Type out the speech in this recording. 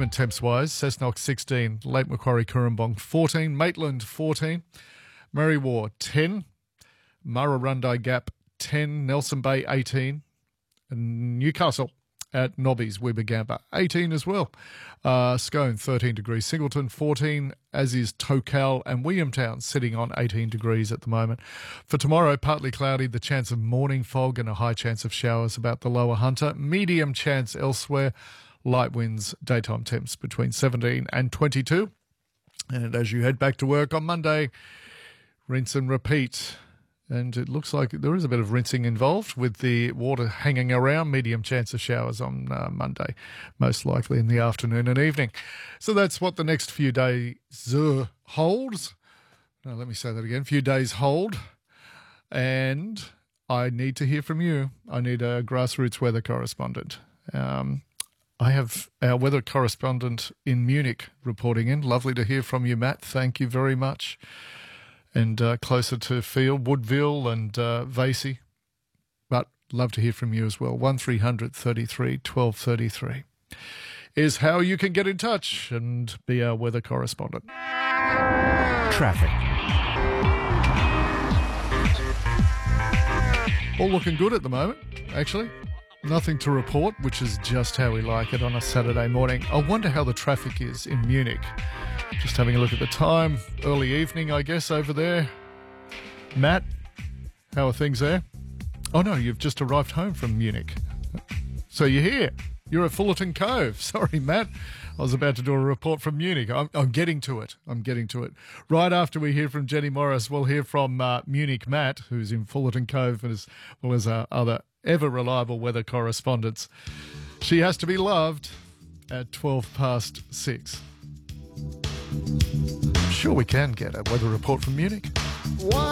moment temps-wise, Cessnock 16, Lake Macquarie Currumbong 14, Maitland 14, Merriwa 10, Murrurundi Gap 10, Nelson Bay 18, and Newcastle at Nobbies, Weber-Gampa 18 as well. Scone 13 degrees, Singleton 14, as is Tocal and Williamtown sitting on 18 degrees at the moment. For tomorrow, partly cloudy, the chance of morning fog and a high chance of showers about the lower Hunter. Medium chance elsewhere. Light winds, daytime temps between 17 and 22. And as you head back to work on Monday, rinse and repeat. And it looks like there is a bit of rinsing involved with the water hanging around. Medium chance of showers on Monday, most likely in the afternoon and evening. So that's what the next few days holds. No, let me say that again. Few days hold. And I need to hear from you. I need a grassroots weather correspondent. I have our weather correspondent in Munich reporting in. Lovely to hear from you, Matt. Thank you very much. And closer to Field, Woodville and Vasey. But love to hear from you as well. 1300 33 1233 is how you can get in touch and be our weather correspondent. Traffic. All looking good at the moment, actually. Nothing to report, which is just how we like it on a Saturday morning. I wonder how the traffic is in Munich. Just having a look at the time. Early evening, I guess, over there. Matt, how are things there? Oh, no, you've just arrived home from Munich. So you're here. You're at Fullerton Cove. Sorry, Matt. I was about to do a report from Munich. I'm getting to it. Right after we hear from Jenny Morris, we'll hear from Munich Matt, who's in Fullerton Cove, as well as our other ever-reliable weather correspondents. She has to be loved at 6:12. I'm sure we can get a weather report from Munich.